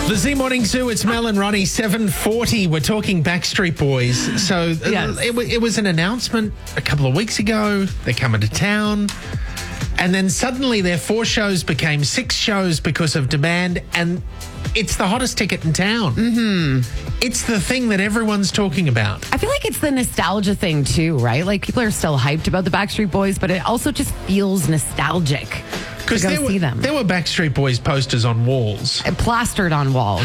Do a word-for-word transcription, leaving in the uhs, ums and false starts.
The Z Morning Zoo, it's Mel and Ronnie, seven forty. We're talking Backstreet Boys. So uh, Yes. it, wa- it was an announcement a couple of weeks ago. They're coming to town. And then suddenly their four shows became six shows because of demand. And it's the hottest ticket in town. Mm-hmm. It's the thing that everyone's talking about. I feel like it's the nostalgia thing too, right? Like people are still hyped about the Backstreet Boys, but it also just feels nostalgic to go there were, see them. there were Backstreet Boys posters on walls. Plastered on walls.